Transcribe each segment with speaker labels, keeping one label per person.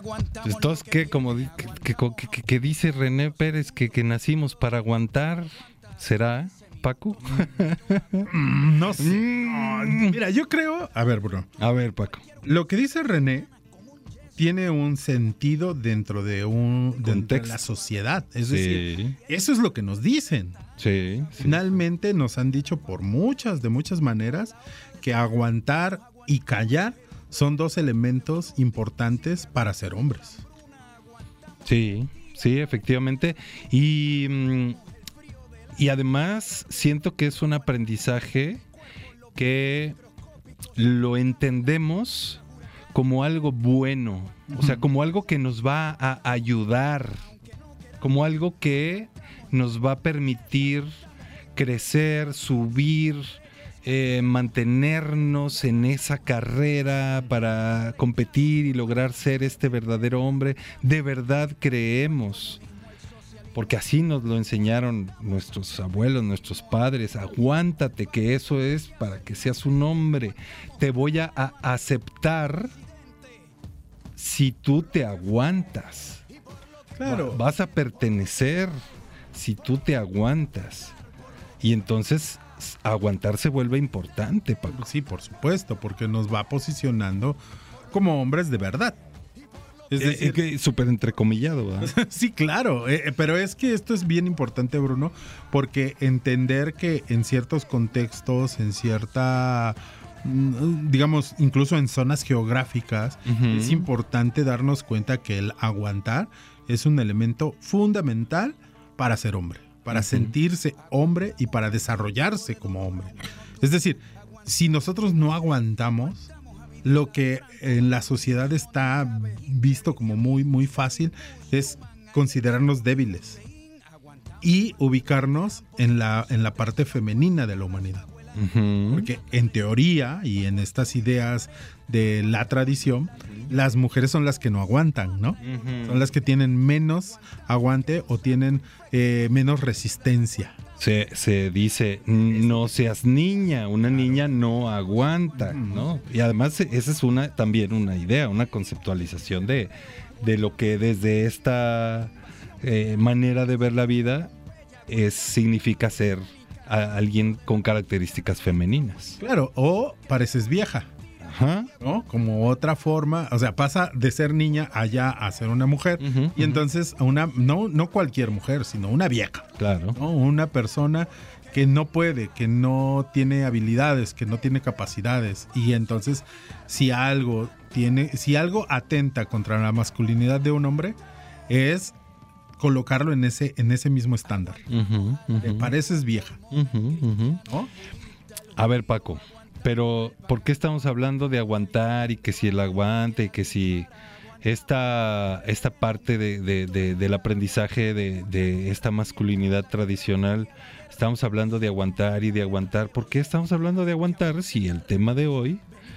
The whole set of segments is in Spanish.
Speaker 1: Entonces, ¿qué? Como que dice René Pérez que nacimos para aguantar, ¿será, Paco?
Speaker 2: No sé. Mira, yo creo... A ver, Bruno.
Speaker 1: A ver, Paco.
Speaker 2: Lo que dice René tiene un sentido dentro de la sociedad. Es decir, eso es lo que nos dicen.
Speaker 1: Sí.
Speaker 2: Finalmente nos han dicho de muchas maneras que aguantar y callar son dos elementos importantes para ser hombres.
Speaker 1: Sí, efectivamente. Y además siento que es un aprendizaje que lo entendemos como algo bueno, o sea, como algo que nos va a ayudar, como algo que nos va a permitir crecer, subir, mantenernos en esa carrera para competir y lograr ser este verdadero hombre. De verdad creemos, porque así nos lo enseñaron nuestros abuelos, nuestros padres. Aguántate, que eso es para que seas un hombre. Te voy a aceptar si tú te aguantas.
Speaker 2: Claro.
Speaker 1: Vas a pertenecer si tú te aguantas. Y entonces aguantar se vuelve importante, Paco.
Speaker 2: Sí, por supuesto, porque nos va posicionando como hombres de verdad.
Speaker 1: Es decir, súper entrecomillado, ¿verdad?
Speaker 2: Sí, claro, pero es que esto es bien importante, Bruno, porque entender que en ciertos contextos, en cierta, digamos, incluso en zonas geográficas, es importante darnos cuenta que el aguantar es un elemento fundamental para ser hombre, para sentirse hombre y para desarrollarse como hombre. Es decir, si nosotros no aguantamos, lo que en la sociedad está visto como muy, muy fácil es considerarnos débiles y ubicarnos en la parte femenina de la humanidad. Porque en teoría y en estas ideas de la tradición, las mujeres son las que no aguantan, ¿no? Son las que tienen menos aguante o tienen menos resistencia.
Speaker 1: Se dice, no seas niña, una niña no aguanta, ¿no? Y además esa es también una idea, una conceptualización de lo que desde esta manera de ver la vida significa ser alguien con características femeninas.
Speaker 2: Claro, o pareces vieja.
Speaker 1: Ajá.
Speaker 2: ¿No? Como otra forma, o sea, pasa de ser niña allá a ser una mujer, y entonces no cualquier mujer, sino una vieja.
Speaker 1: Claro.
Speaker 2: ¿No? Una persona que no puede, que no tiene habilidades, que no tiene capacidades, y entonces si algo atenta contra la masculinidad de un hombre es colocarlo en ese mismo estándar. Te pareces vieja. ¿No?
Speaker 1: A ver, Paco, pero ¿por qué estamos hablando de aguantar y que si el aguante y que si esta parte del aprendizaje de esta masculinidad tradicional? Estamos hablando de aguantar y de aguantar. ¿Por qué estamos hablando de aguantar si el tema de hoy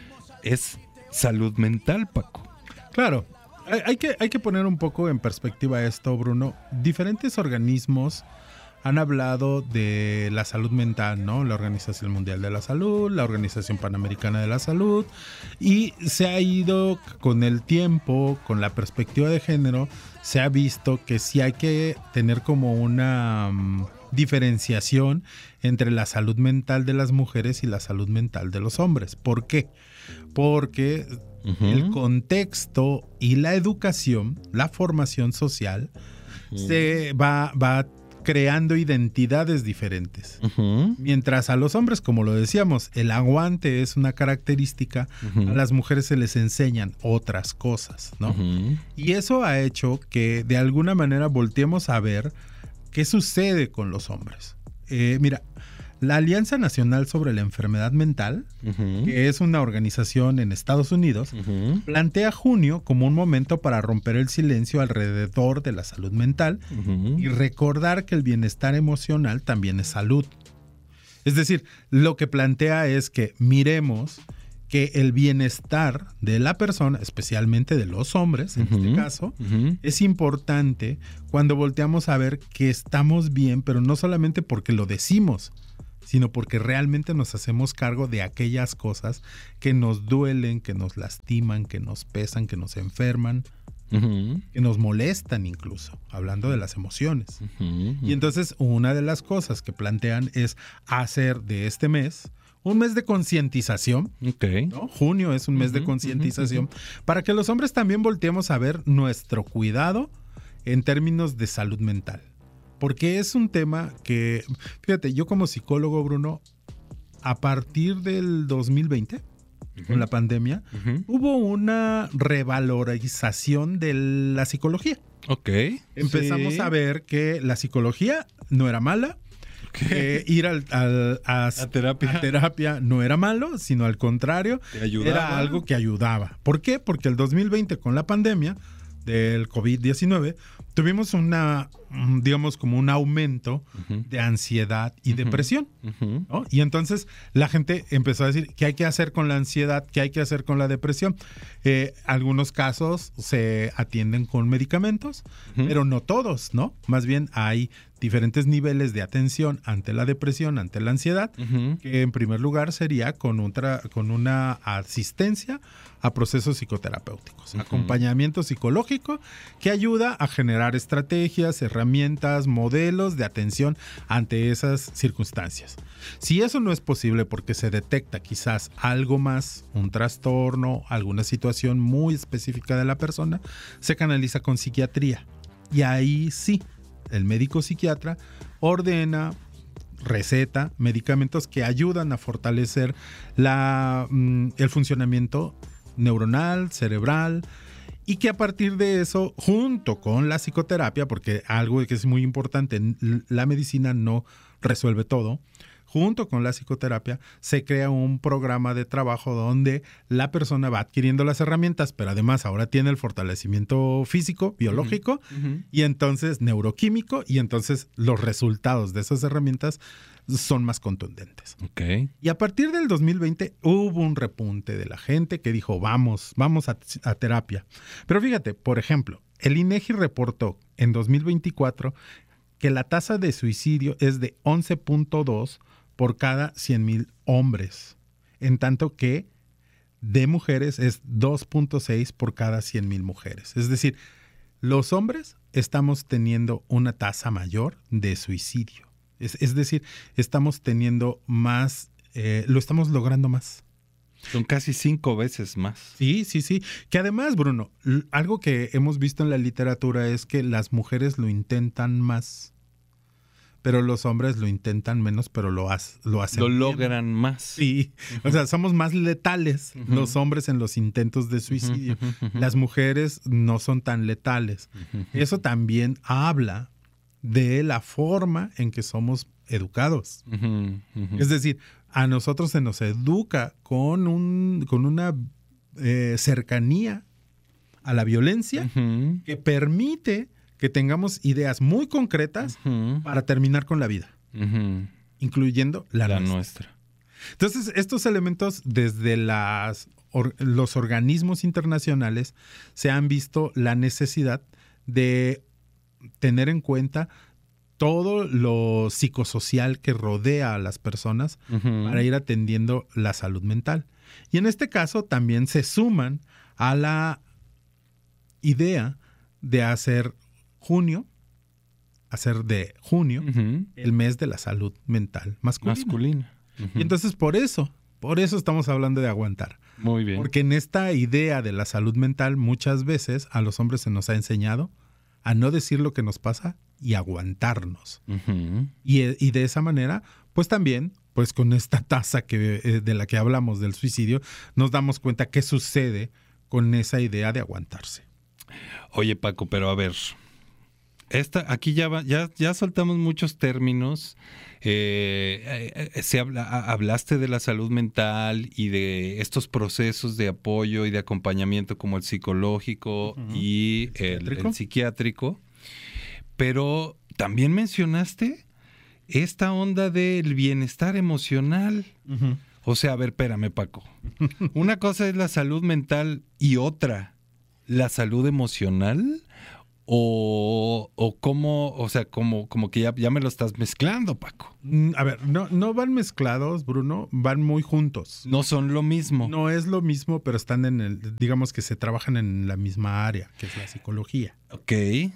Speaker 1: es salud mental, Paco?
Speaker 2: Claro, hay que poner un poco en perspectiva esto, Bruno. Diferentes organismos han hablado de la salud mental, ¿no? La Organización Mundial de la Salud, la Organización Panamericana de la Salud, y se ha ido con el tiempo, con la perspectiva de género, se ha visto que sí hay que tener como una diferenciación entre la salud mental de las mujeres y la salud mental de los hombres. ¿Por qué? Porque el contexto y la educación, la formación social, se va creando identidades diferentes. Mientras a los hombres, como lo decíamos, el aguante es una característica, a las mujeres se les enseñan otras cosas, ¿no? Y eso ha hecho que de alguna manera volteemos a ver qué sucede con los hombres. Mira, la Alianza Nacional sobre la Enfermedad Mental, que es una organización en Estados Unidos, plantea junio como un momento para romper el silencio alrededor de la salud mental y recordar que el bienestar emocional también es salud. Es decir, lo que plantea es que miremos que el bienestar de la persona, especialmente de los hombres en este caso, es importante cuando volteamos a ver que estamos bien, pero no solamente porque lo decimos, sino porque realmente nos hacemos cargo de aquellas cosas que nos duelen, que nos lastiman, que nos pesan, que nos enferman, que nos molestan incluso, hablando de las emociones. Y entonces una de las cosas que plantean es hacer de este mes un mes de concientización. ¿No? Junio es un mes de concientización para que los hombres también volteemos a ver nuestro cuidado en términos de salud mental. Porque es un tema que, fíjate, yo como psicólogo, Bruno, a partir del 2020, con la pandemia, hubo una revalorización de la psicología. Empezamos a ver que la psicología no era mala, ir a terapia no era malo, sino al contrario, era algo que ayudaba. ¿Por qué? Porque el 2020, con la pandemia del COVID-19, tuvimos digamos, como un aumento de ansiedad y depresión, ¿no? Y entonces la gente empezó a decir qué hay que hacer con la ansiedad, qué hay que hacer con la depresión. Algunos casos se atienden con medicamentos, pero no todos, ¿no? Más bien hay diferentes niveles de atención ante la depresión, ante la ansiedad, que en primer lugar sería con una asistencia a procesos psicoterapéuticos, acompañamiento psicológico que ayuda a generar estrategias, herramientas, modelos de atención ante esas circunstancias. Si eso no es posible porque se detecta quizás algo más, un trastorno, alguna situación muy específica de la persona, se canaliza con psiquiatría. Y ahí sí, el médico psiquiatra ordena, receta medicamentos que ayudan a fortalecer el funcionamiento neuronal, cerebral, y que a partir de eso, junto con la psicoterapia, porque algo que es muy importante, la medicina no resuelve todo, junto con la psicoterapia se crea un programa de trabajo donde la persona va adquiriendo las herramientas, pero además ahora tiene el fortalecimiento físico, biológico, y entonces neuroquímico, y entonces los resultados de esas herramientas son más contundentes. Y a partir del 2020 hubo un repunte de la gente que dijo, vamos a terapia. Pero fíjate, por ejemplo, el INEGI reportó en 2024 que la tasa de suicidio es de 11.2 por cada 100,000 hombres, en tanto que de mujeres es 2.6 por cada 100,000 mujeres. Es decir, los hombres estamos teniendo una tasa mayor de suicidio. Es decir, estamos teniendo más, lo estamos logrando más.
Speaker 1: Son casi 5 veces más.
Speaker 2: Sí. Que además, Bruno, algo que hemos visto en la literatura es que las mujeres lo intentan más, pero los hombres lo intentan menos, pero lo hacen
Speaker 1: Lo
Speaker 2: bien.
Speaker 1: logran más.
Speaker 2: Sí, o sea, somos más letales los hombres en los intentos de suicidio. Las mujeres no son tan letales. Eso también habla de la forma en que somos educados. Es decir, a nosotros se nos educa con una cercanía a la violencia que permite que tengamos ideas muy concretas para terminar con la vida, incluyendo la nuestra. Entonces, estos elementos desde los organismos internacionales se han visto la necesidad de tener en cuenta todo lo psicosocial que rodea a las personas para ir atendiendo la salud mental. Y en este caso también se suman a la idea de hacer de junio el mes de la salud mental masculina. Y entonces por eso estamos hablando de aguantar.
Speaker 1: Muy bien.
Speaker 2: Porque en esta idea de la salud mental muchas veces a los hombres se nos ha enseñado a no decir lo que nos pasa y aguantarnos. Y de esa manera, pues también, pues con esta tasa de la que hablamos del suicidio, nos damos cuenta qué sucede con esa idea de aguantarse.
Speaker 1: Oye, Paco, pero a ver, aquí ya soltamos muchos términos. Hablaste de la salud mental y de estos procesos de apoyo y de acompañamiento como el psicológico y el psiquiátrico, pero también mencionaste esta onda del bienestar emocional. O sea, a ver, espérame, Paco. Una cosa es la salud mental y otra, la salud emocional. O cómo, o sea, como que ya me lo estás mezclando, Paco.
Speaker 2: A ver, no van mezclados, Bruno, van muy juntos.
Speaker 1: No son lo mismo.
Speaker 2: No es lo mismo, pero están digamos que se trabajan en la misma área, que es la psicología.
Speaker 1: Ok,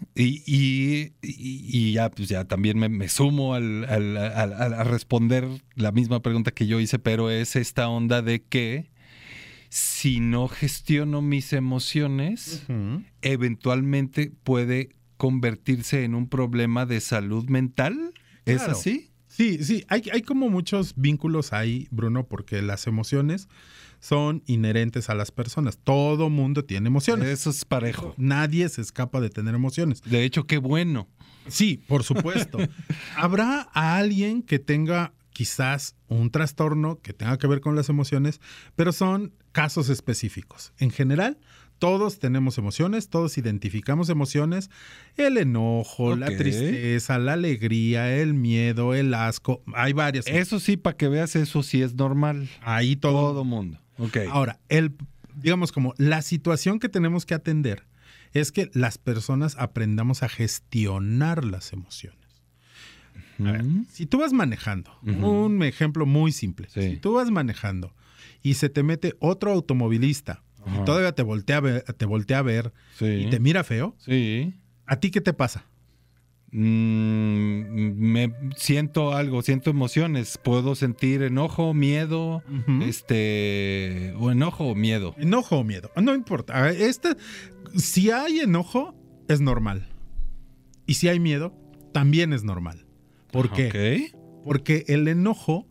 Speaker 1: y ya, pues ya también me sumo a responder la misma pregunta que yo hice, pero es esta onda de que si no gestiono mis emociones, eventualmente puede convertirse en un problema de salud mental. ¿Es
Speaker 2: Claro.
Speaker 1: así?
Speaker 2: Sí, hay como muchos vínculos ahí, Bruno, porque las emociones son inherentes a las personas. Todo mundo tiene emociones.
Speaker 1: Eso es parejo.
Speaker 2: Nadie se escapa de tener emociones.
Speaker 1: De hecho, qué bueno.
Speaker 2: Sí, por supuesto. Habrá a alguien que tenga quizás un trastorno que tenga que ver con las emociones, pero son casos específicos. En general, todos tenemos emociones, todos identificamos emociones, el enojo, la tristeza, la alegría, el miedo, el asco, hay varias.
Speaker 1: Eso sí, para que veas, eso sí es normal.
Speaker 2: Ahí
Speaker 1: Todo mundo. Okay.
Speaker 2: Ahora, digamos como la situación que tenemos que atender es que las personas aprendamos a gestionar las emociones. A ver, si tú vas manejando, un ejemplo muy simple, si tú vas manejando y se te mete otro automovilista y todavía te voltea a ver y te mira feo, ¿a ti qué te pasa?
Speaker 1: Me siento siento emociones, puedo sentir enojo, miedo, o enojo o miedo.
Speaker 2: Enojo o miedo, no importa. Si hay enojo, es normal. Y si hay miedo, también es normal. ¿Por qué?
Speaker 1: Okay.
Speaker 2: Porque el enojo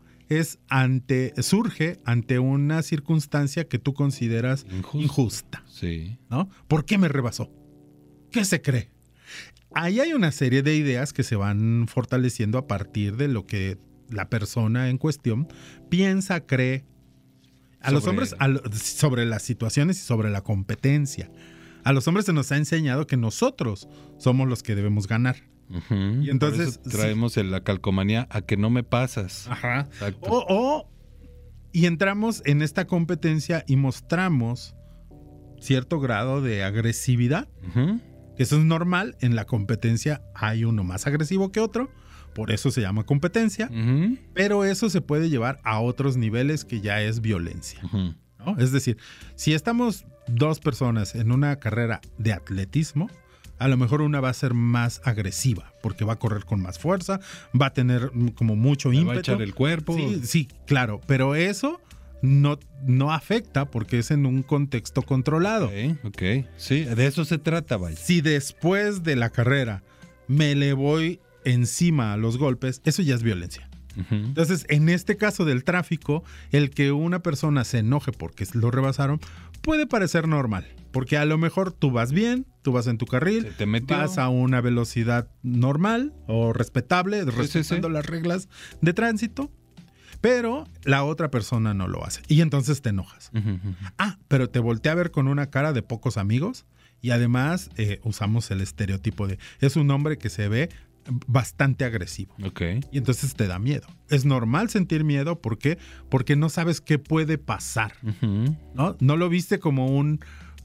Speaker 2: surge ante una circunstancia que tú consideras injusta.
Speaker 1: Sí.
Speaker 2: ¿No? ¿Por qué me rebasó? ¿Qué se cree? Ahí hay una serie de ideas que se van fortaleciendo a partir de lo que la persona en cuestión piensa, cree. A los hombres, sobre las situaciones y sobre la competencia. A los hombres se nos ha enseñado que nosotros somos los que debemos ganar. Y entonces
Speaker 1: por eso traemos la calcomanía a que no me pasas.
Speaker 2: Ajá. Exacto. Y entramos en esta competencia y mostramos cierto grado de agresividad. Eso es normal. En la competencia hay uno más agresivo que otro. Por eso se llama competencia. Pero eso se puede llevar a otros niveles que ya es violencia. ¿No? Es decir, si estamos dos personas en una carrera de atletismo, a lo mejor una va a ser más agresiva porque va a correr con más fuerza, va a tener como mucho ímpetu. Va a
Speaker 1: echar el cuerpo.
Speaker 2: Sí, claro, pero eso no afecta porque es en un contexto controlado.
Speaker 1: Ok. Sí, de eso se trata, vaya.
Speaker 2: Si después de la carrera me le voy encima a los golpes, eso ya es violencia. Entonces, en este caso del tráfico, el que una persona se enoje porque lo rebasaron puede parecer normal, porque a lo mejor tú vas bien, tú vas en tu carril, vas a una velocidad normal o respetable, respetando las reglas de tránsito, pero la otra persona no lo hace y entonces te enojas. Pero te voltea a ver con una cara de pocos amigos y además usamos el estereotipo de es un hombre que se ve bastante agresivo. Y entonces te da miedo. Es normal sentir miedo. ¿Por qué? Porque no sabes qué puede pasar. ¿No lo viste como un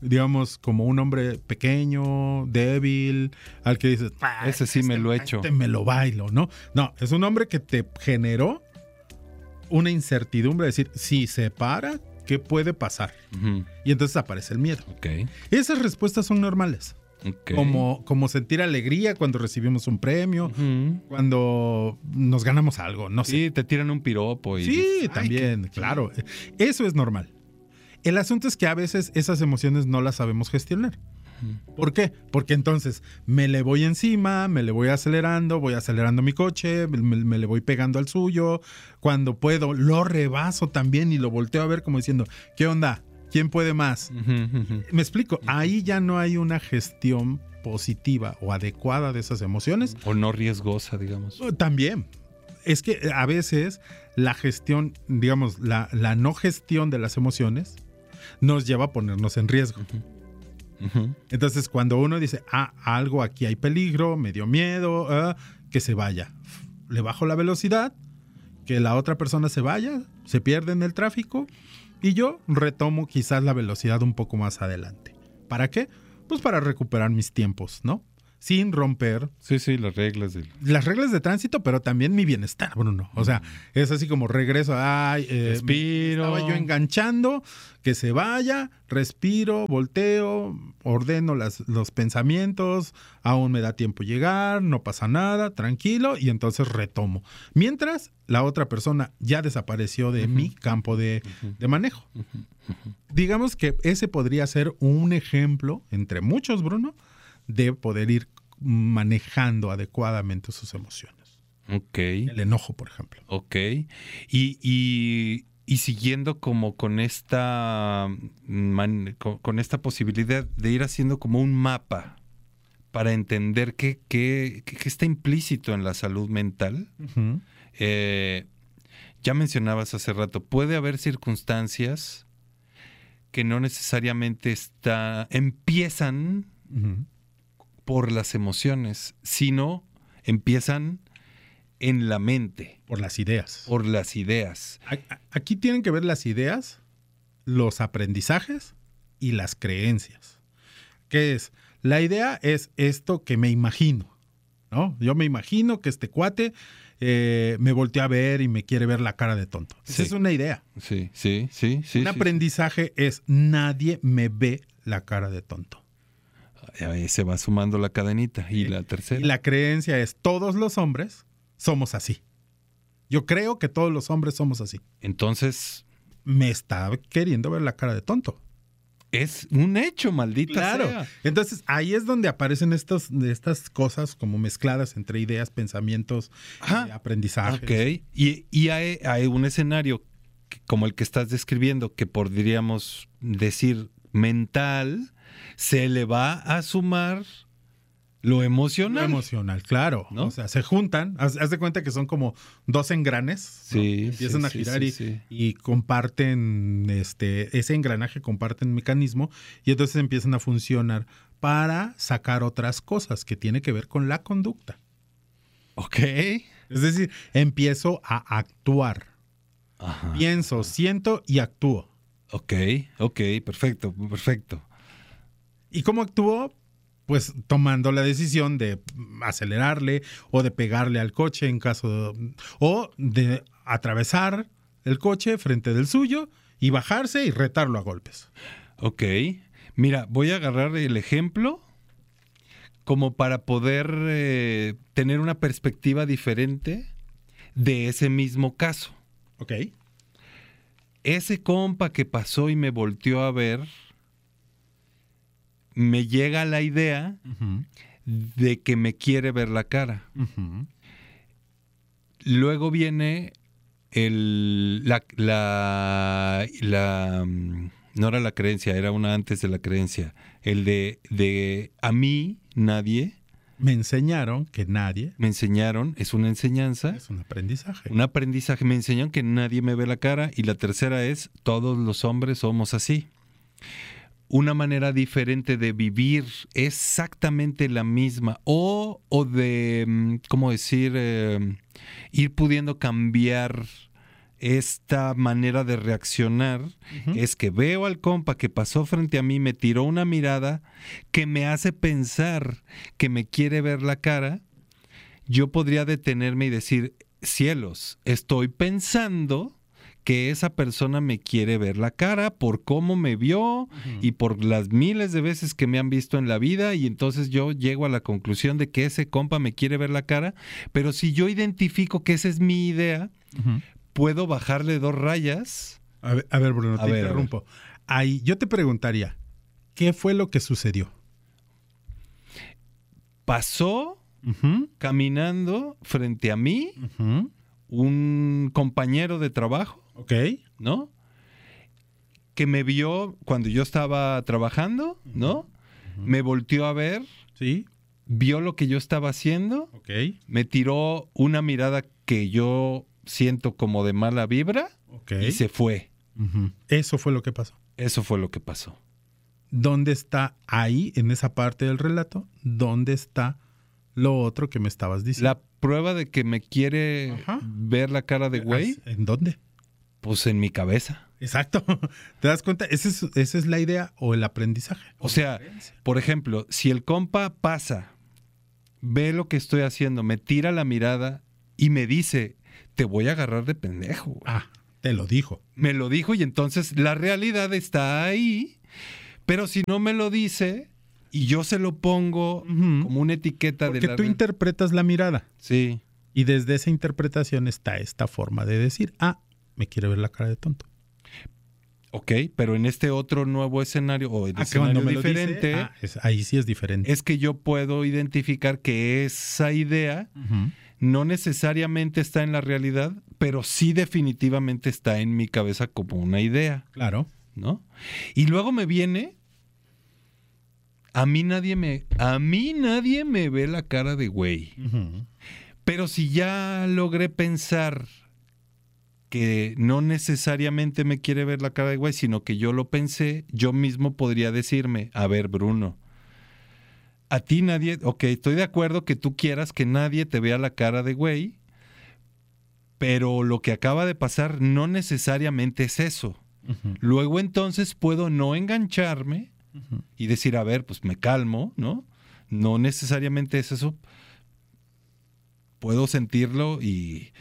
Speaker 2: hombre pequeño, débil, al que dices,
Speaker 1: ese sí me lo he hecho.
Speaker 2: Me lo bailo, ¿no? No, es un hombre que te generó una incertidumbre de decir, si se para, ¿qué puede pasar? Y entonces aparece el miedo. Esas respuestas son normales. Como sentir alegría cuando recibimos un premio, cuando nos ganamos algo, no sé.
Speaker 1: Sí, te tiran un piropo. Y
Speaker 2: sí, dices, también, claro. Eso es normal. El asunto es que a veces esas emociones no las sabemos gestionar. ¿Por qué? Porque entonces me le voy encima, me le voy acelerando mi coche, me le voy pegando al suyo. Cuando puedo, lo rebaso también y lo volteo a ver como diciendo, ¿qué onda? ¿Quién puede más? Me explico, ahí ya no hay una gestión positiva o adecuada de esas emociones.
Speaker 1: O no riesgosa, digamos.
Speaker 2: También. Es que a veces la gestión, digamos, la no gestión de las emociones nos lleva a ponernos en riesgo. Entonces, cuando uno dice, algo aquí hay peligro, me dio miedo, que se vaya. Le bajo la velocidad, que la otra persona se vaya, se pierde en el tráfico. Y yo retomo quizás la velocidad un poco más adelante. ¿Para qué? Pues para recuperar mis tiempos, ¿no? sin romper
Speaker 1: Sí, las reglas del...
Speaker 2: las reglas de tránsito, pero también mi bienestar, Bruno. O sea, es así como regreso,
Speaker 1: respiro.
Speaker 2: Estaba yo enganchando, que se vaya, respiro, volteo, ordeno los pensamientos, aún me da tiempo llegar, no pasa nada, tranquilo, y entonces retomo. Mientras la otra persona ya desapareció de mi campo de manejo. Digamos que ese podría ser un ejemplo, entre muchos, Bruno, de poder ir manejando adecuadamente sus emociones.
Speaker 1: Ok.
Speaker 2: El enojo, por ejemplo.
Speaker 1: Ok. Y siguiendo como con esta con esta posibilidad de ir haciendo como un mapa para entender qué está implícito en la salud mental.
Speaker 2: Uh-huh.
Speaker 1: Ya mencionabas hace rato, puede haber circunstancias que no necesariamente empiezan
Speaker 2: Uh-huh.
Speaker 1: por las emociones, sino empiezan en la mente.
Speaker 2: Por las ideas.
Speaker 1: Por las ideas.
Speaker 2: Aquí tienen que ver las ideas, los aprendizajes y las creencias. ¿Qué es? La idea es esto que me imagino, ¿no? Yo me imagino que este cuate me voltea a ver y me quiere ver la cara de tonto. Esa
Speaker 1: Sí.
Speaker 2: es una idea.
Speaker 1: Sí.
Speaker 2: Un aprendizaje es nadie me ve la cara de tonto.
Speaker 1: Ahí se va sumando la cadenita. Y la tercera.
Speaker 2: Y la creencia es todos los hombres somos así. Yo creo que todos los hombres somos así.
Speaker 1: Entonces,
Speaker 2: Me está queriendo ver la cara de tonto.
Speaker 1: es un hecho, maldita
Speaker 2: Claro.
Speaker 1: sea.
Speaker 2: Entonces ahí es donde aparecen estas cosas como mezcladas entre ideas, pensamientos,
Speaker 1: Ajá.
Speaker 2: aprendizajes.
Speaker 1: Ok. Y hay un escenario como el que estás describiendo, que podríamos decir mental, se le va a sumar lo
Speaker 2: Lo
Speaker 1: emocional.
Speaker 2: emocional, claro.
Speaker 1: ¿No?
Speaker 2: O sea, se juntan. Haz de cuenta que son como dos engranes. ¿no?
Speaker 1: Sí,
Speaker 2: Empiezan
Speaker 1: sí,
Speaker 2: a
Speaker 1: sí,
Speaker 2: girar
Speaker 1: sí.
Speaker 2: y comparten ese engranaje, comparten mecanismo y entonces empiezan a funcionar para sacar otras cosas que tiene que ver con la conducta.
Speaker 1: Ok.
Speaker 2: Es decir, empiezo a actuar.
Speaker 1: Ajá.
Speaker 2: Pienso, siento y actúo.
Speaker 1: Ok, perfecto.
Speaker 2: ¿Y cómo actúo? Pues tomando la decisión de acelerarle o de pegarle al coche en caso o de atravesar el coche frente del suyo y bajarse y retarlo a golpes.
Speaker 1: Ok. Mira, voy a agarrar el ejemplo como para poder tener una perspectiva diferente de ese mismo caso.
Speaker 2: ¿Ok?
Speaker 1: Ese compa que pasó y me volteó a ver, me llega la idea
Speaker 2: Uh-huh.
Speaker 1: de que me quiere ver la cara.
Speaker 2: Uh-huh.
Speaker 1: Luego viene no era la creencia, era una antes de la creencia. El de a mí, nadie,
Speaker 2: Me enseñaron que nadie
Speaker 1: me enseñaron, es una enseñanza,
Speaker 2: es un aprendizaje.
Speaker 1: un aprendizaje, me enseñaron que nadie me ve la cara. Y la tercera es, todos los hombres somos así. Una manera diferente de vivir exactamente la misma o de, ¿cómo decir? Ir pudiendo cambiar esta manera de reaccionar.
Speaker 2: Uh-huh.
Speaker 1: Es que veo al compa que pasó frente a mí, me tiró una mirada que me hace pensar que me quiere ver la cara. Yo podría detenerme y decir, cielos, estoy pensando que esa persona me quiere ver la cara por cómo me vio y por las miles de veces que me han visto en la vida, y entonces yo llego a la conclusión de que ese compa me quiere ver la cara. Pero si yo identifico que esa es mi idea,
Speaker 2: Uh-huh.
Speaker 1: puedo bajarle 2 rayas.
Speaker 2: A ver, Bruno, te interrumpo. Ahí, yo te preguntaría, ¿qué fue lo que sucedió?
Speaker 1: Pasó
Speaker 2: Uh-huh.
Speaker 1: caminando frente a mí
Speaker 2: Uh-huh.
Speaker 1: un compañero de trabajo,
Speaker 2: Ok.
Speaker 1: ¿no? Que me vio cuando yo estaba trabajando, ¿no? Me volteó a ver,
Speaker 2: Sí.
Speaker 1: vio lo que yo estaba haciendo,
Speaker 2: Ok.
Speaker 1: me tiró una mirada que yo siento como de mala vibra
Speaker 2: Ok.
Speaker 1: y se fue.
Speaker 2: Uh-huh. Eso fue lo que pasó.
Speaker 1: Eso fue lo que pasó.
Speaker 2: ¿Dónde está ahí, en esa parte del relato? ¿Dónde está lo otro que me estabas diciendo?
Speaker 1: La prueba de que me quiere
Speaker 2: Ajá.
Speaker 1: ver la cara de güey,
Speaker 2: ¿En dónde?
Speaker 1: pues en mi cabeza.
Speaker 2: Exacto. ¿Te das cuenta? Esa es la idea o el aprendizaje.
Speaker 1: O sea, por ejemplo, si el compa pasa ve lo que estoy haciendo, me tira la mirada y me dice, te voy a agarrar de pendejo.
Speaker 2: Ah, te lo dijo.
Speaker 1: Me lo dijo y entonces la realidad está ahí, pero si no me lo dice y yo se lo pongo como una etiqueta
Speaker 2: Porque
Speaker 1: de
Speaker 2: tú interpretas la mirada.
Speaker 1: Sí.
Speaker 2: Y desde esa interpretación está esta forma de decir, me quiere ver la cara de tonto.
Speaker 1: Ok, pero en este otro nuevo escenario o en escenario diferente,
Speaker 2: ahí sí es diferente.
Speaker 1: Es que yo puedo identificar que esa idea no necesariamente está en la realidad, pero sí definitivamente está en mi cabeza como una idea.
Speaker 2: Claro.
Speaker 1: ¿No? Y luego me viene, a mí nadie me ve la cara de güey. Pero si ya logré pensar que no necesariamente me quiere ver la cara de güey, sino que yo lo pensé, yo mismo podría decirme, a ver, Bruno, a ti nadie, ok, estoy de acuerdo que tú quieras que nadie te vea la cara de güey, pero lo que acaba de pasar no necesariamente es eso. Luego entonces puedo no engancharme y decir, a ver, pues me calmo, ¿no? No necesariamente es eso. Puedo sentirlo y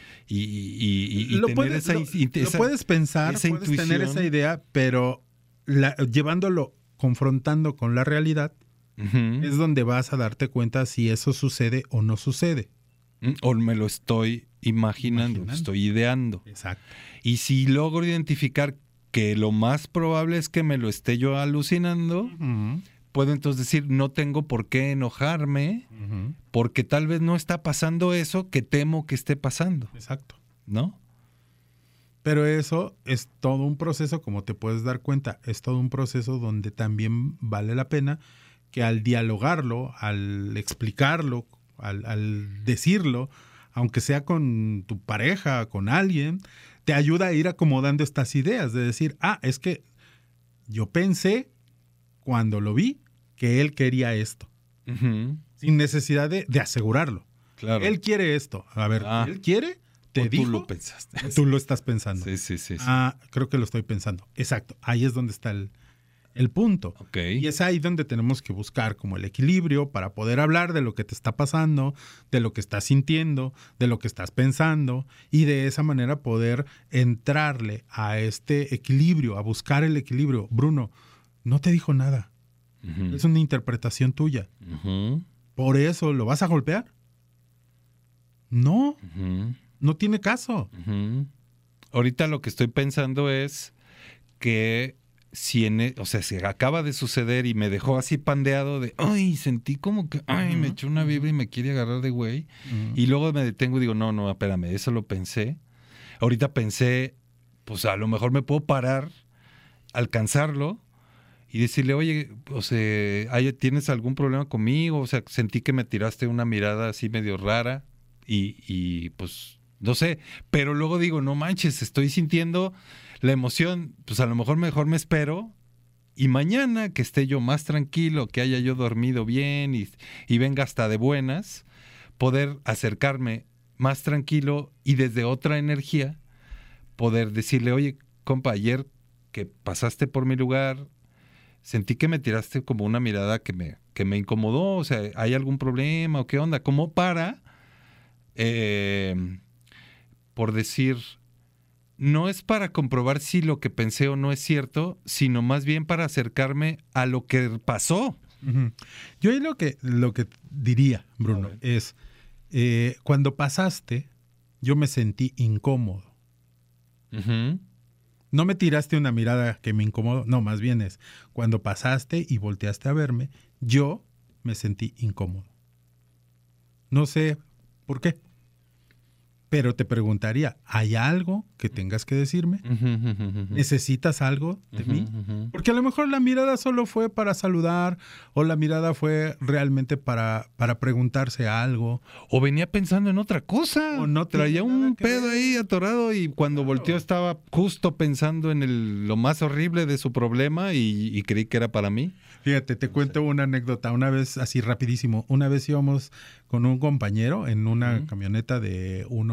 Speaker 1: tener esa
Speaker 2: lo puedes pensar,
Speaker 1: esa
Speaker 2: puedes
Speaker 1: intuición.
Speaker 2: tener esa idea, pero llevándolo, confrontando con la realidad, es donde vas a darte cuenta si eso sucede o no sucede.
Speaker 1: O me lo estoy imaginando, estoy ideando.
Speaker 2: Exacto.
Speaker 1: Y si logro identificar que lo más probable es que me lo esté yo alucinando, puedo entonces decir, no tengo por qué enojarme, porque tal vez no está pasando eso que temo que esté pasando.
Speaker 2: Exacto.
Speaker 1: ¿No?
Speaker 2: Pero eso es todo un proceso, como te puedes dar cuenta, es todo un proceso donde también vale la pena que al dialogarlo, al explicarlo, al decirlo, aunque sea con tu pareja, con alguien, te ayuda a ir acomodando estas ideas, de decir, es que yo pensé cuando lo vi que él quería esto, sin necesidad de asegurarlo. Claro. Él quiere esto. A ver, ¿él quiere? ¿Te dijo?
Speaker 1: Tú lo pensaste.
Speaker 2: Tú lo estás pensando.
Speaker 1: Sí.
Speaker 2: Creo que lo estoy pensando. Exacto. Ahí es donde está el punto.
Speaker 1: Okay.
Speaker 2: Y es ahí donde tenemos que buscar como el equilibrio para poder hablar de lo que te está pasando, de lo que estás sintiendo, de lo que estás pensando y de esa manera poder entrarle a este equilibrio, a buscar el equilibrio. Bruno, no te dijo nada. Es una interpretación tuya. ¿Por eso lo vas a golpear? No. No tiene caso.
Speaker 1: Ahorita lo que estoy pensando es que si se acaba de suceder y me dejó así pandeado de, sentí como que, me echó una vibra y me quiere agarrar de güey. Y luego me detengo y digo, no, espérame, eso lo pensé. Ahorita pensé, pues a lo mejor me puedo parar, alcanzarlo y decirle, oye, ¿tienes algún problema conmigo? O sea, sentí que me tiraste una mirada así medio rara y pues, no sé. Pero luego digo, no manches, estoy sintiendo la emoción, pues a lo mejor me espero y mañana que esté yo más tranquilo, que haya yo dormido bien y venga hasta de buenas, poder acercarme más tranquilo y desde otra energía poder decirle, oye, compa, ayer que pasaste por mi lugar, sentí que me tiraste como una mirada que me incomodó, o sea, ¿hay algún problema o qué onda? Como para, por decir, no es para comprobar si lo que pensé o no es cierto, sino más bien para acercarme a lo que pasó.
Speaker 2: Yo ahí lo que diría, Bruno, es, cuando pasaste, yo me sentí incómodo. No me tiraste una mirada que me incomodó, no, más bien es, cuando pasaste y volteaste a verme, yo me sentí incómodo. No sé por qué. Pero te preguntaría, ¿hay algo que tengas que decirme? ¿Necesitas algo de mí? Porque a lo mejor la mirada solo fue para saludar o la mirada fue realmente para preguntarse algo.
Speaker 1: O venía pensando en otra cosa.
Speaker 2: O no
Speaker 1: traía un pedo ahí atorado y cuando volteó estaba justo pensando en lo más horrible de su problema y creí que era para mí.
Speaker 2: Fíjate, te cuento una anécdota. Una vez, así rapidísimo, una vez íbamos con un compañero en una camioneta de uno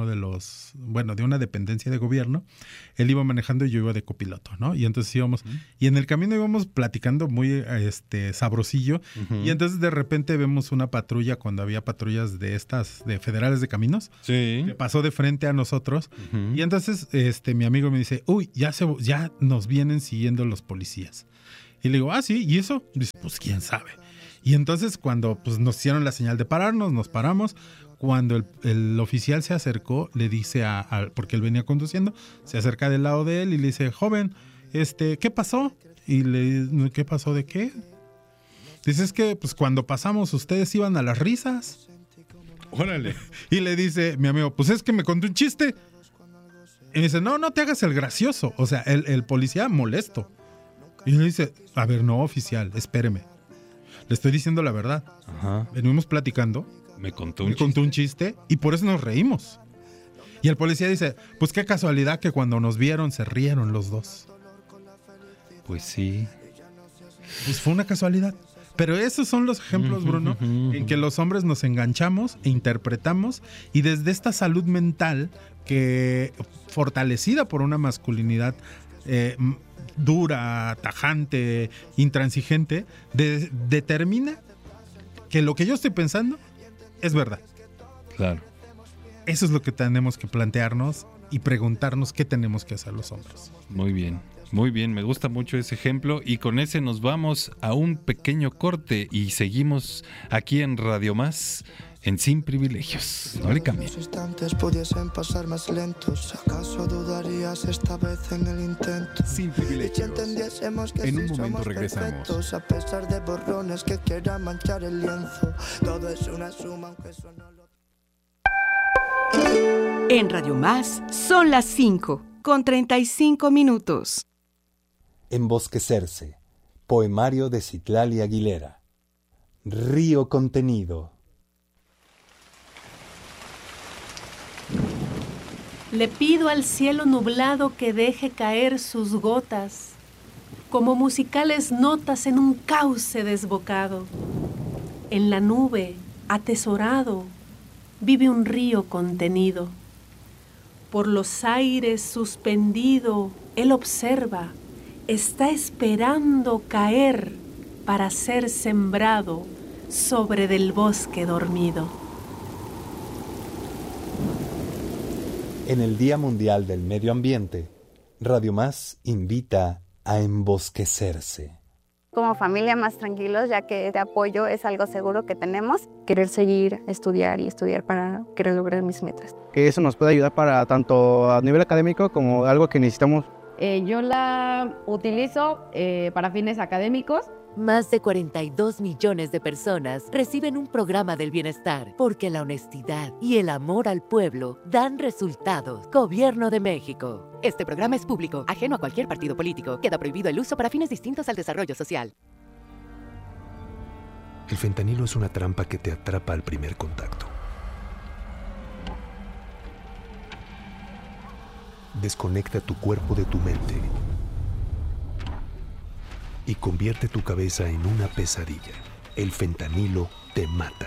Speaker 2: de una dependencia de gobierno. Él iba manejando y yo iba de copiloto, ¿no? Y entonces íbamos, y en el camino íbamos platicando muy sabrosillo, y entonces de repente vemos una patrulla, cuando había patrullas de federales de caminos, que pasó de frente a nosotros, y entonces mi amigo me dice, uy, ya nos vienen siguiendo los policías. Y le digo, sí, ¿y eso? Dice, pues quién sabe. Y entonces cuando pues, nos hicieron la señal de pararnos, nos paramos. Cuando el oficial se acercó, le dice porque él venía conduciendo, se acerca del lado de él y le dice, joven, ¿qué pasó? Y ¿qué pasó de qué? Dice, es que pues cuando pasamos ustedes iban a las risas.
Speaker 1: Órale.
Speaker 2: Y le dice mi amigo, pues es que me contó un chiste. Y dice, no te hagas el gracioso. O sea, el policía molesto. Y le dice, a ver, no, oficial, espéreme. Le estoy diciendo la verdad. Venimos platicando.
Speaker 1: Me contó
Speaker 2: un chiste y por eso nos reímos. Y el policía dice, pues qué casualidad que cuando nos vieron se rieron los dos.
Speaker 1: Pues sí.
Speaker 2: Pues fue una casualidad. Pero esos son los ejemplos, Bruno, en que los hombres nos enganchamos e interpretamos, y desde esta salud mental que fortalecida por una masculinidad dura, tajante, intransigente, determina que lo que yo estoy pensando es verdad.
Speaker 1: Claro.
Speaker 2: Eso es lo que tenemos que plantearnos y preguntarnos qué tenemos que hacer los hombres.
Speaker 1: Muy bien, me gusta mucho ese ejemplo, y con ese nos vamos a un pequeño corte y seguimos aquí en Radio Más, en Sin Privilegios. No le cambien.
Speaker 3: Los instantes pudiesen pasar más lentos. ¿Acaso dudarías esta vez en el intento?
Speaker 4: Sin Privilegios. En un momento regresamos.
Speaker 3: A pesar de borrones que quieran manchar el lienzo, todo es una suma, aunque eso no lo...
Speaker 5: En Radio Más son las 5:35.
Speaker 6: Embosquecerse. Poemario de Citlali Aguilera. Río contenido.
Speaker 7: Le pido al cielo nublado que deje caer sus gotas, como musicales notas en un cauce desbocado. En la nube, atesorado, vive un río contenido. Por los aires suspendido, él observa, está esperando caer para ser sembrado sobre del bosque dormido.
Speaker 6: En el Día Mundial del Medio Ambiente, Radio Más invita a embosquecerse.
Speaker 8: Como familia más tranquilos, ya que este apoyo es algo seguro que tenemos.
Speaker 9: Querer seguir, estudiar para querer lograr mis metas.
Speaker 10: Que eso nos puede ayudar para tanto a nivel académico como algo que necesitamos.
Speaker 11: Yo la utilizo para fines académicos.
Speaker 12: Más de 42 millones de personas reciben un programa del bienestar porque la honestidad y el amor al pueblo dan resultados. Gobierno de México. Este programa es público, ajeno a cualquier partido político. Queda prohibido el uso para fines distintos al desarrollo social.
Speaker 13: El fentanilo es una trampa que te atrapa al primer contacto. Desconecta tu cuerpo de tu mente y convierte tu cabeza en una pesadilla. El fentanilo te mata.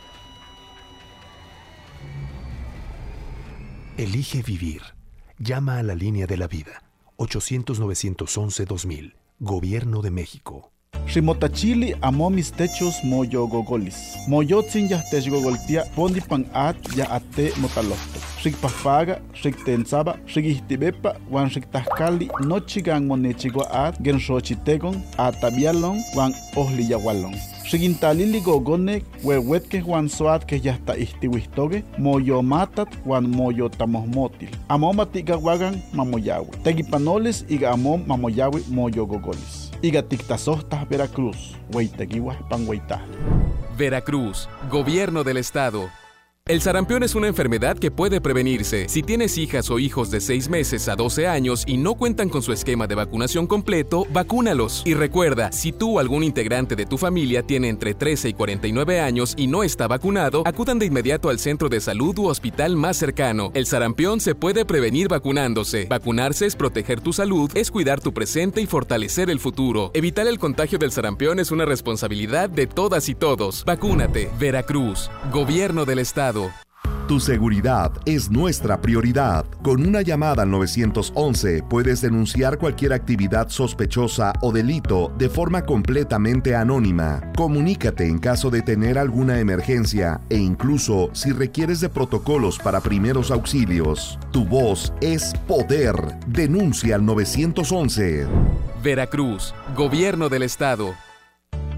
Speaker 13: Elige vivir. Llama a la línea de la vida. 800-911-2000. Gobierno de México.
Speaker 14: Ximotachili amo mis techos moyo gogolis. Moyotzin yahtech gogoltia pondi pan at ya ate motalohto. Xikpafaga, xiktensaba, xikihtibepa, wan xiktahkali nochigan monechigua at genshochitegon atabialon wan ohliyawalon. Xikintalili gogonek wewetke wan soat que yahta ihtiwihtoge moyo matat wan moyo tamohmotil. Amo matigawagan mamoyawi. Tegipanoles iga amo mamoyawi moyo gogolis. Iga tiktasohtas Veracruz, Hueyteguihuas Panhueytah.
Speaker 15: Veracruz, Gobierno del Estado. El sarampión es una enfermedad que puede prevenirse. Si tienes hijas o hijos de 6 meses a 12 años y no cuentan con su esquema de vacunación completo, vacúnalos. Y recuerda, si tú o algún integrante de tu familia tiene entre 13 y 49 años y no está vacunado, acudan de inmediato al centro de salud u hospital más cercano. El sarampión se puede prevenir vacunándose. Vacunarse es proteger tu salud, es cuidar tu presente y fortalecer el futuro. Evitar el contagio del sarampión es una responsabilidad de todas y todos. Vacúnate. Veracruz, Gobierno del Estado.
Speaker 16: Tu seguridad es nuestra prioridad. Con una llamada al 911 puedes denunciar cualquier actividad sospechosa o delito de forma completamente anónima. Comunícate en caso de tener alguna emergencia e incluso si requieres de protocolos para primeros auxilios. Tu voz es poder. Denuncia al 911.
Speaker 15: Veracruz, Gobierno del Estado.